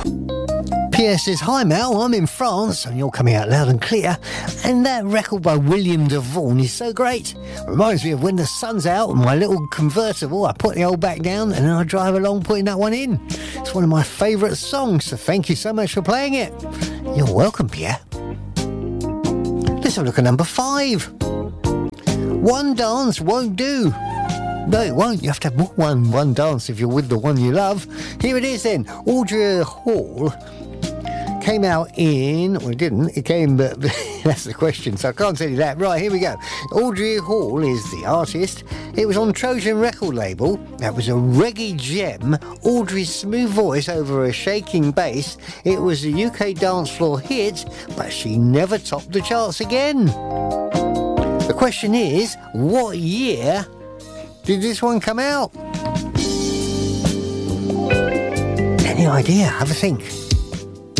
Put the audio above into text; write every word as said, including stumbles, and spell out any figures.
Pierre says, hi Mel, I'm in France and you're coming out loud and clear, and that record by William DeVaughn is so great. Reminds me of when the sun's out and my little convertible, I put the old back down and then I drive along putting that one in. It's one of my favourite songs, so thank you so much for playing it. You're welcome, Pierre. Let's have a look at number five. One dance won't do. No, it won't. You have to have more one, one dance if you're with the one you love. Here it is then. Audrey Hall came out in... Well, it didn't. It came... But that's the question, so I can't tell you that. Right, here we go. Audrey Hall is the artist. It was on Trojan record label. That was a reggae gem. Audrey's smooth voice over a shaking bass. It was a U K dance floor hit, but she never topped the charts again. The question is, what year did this one come out? Any idea? Have a think.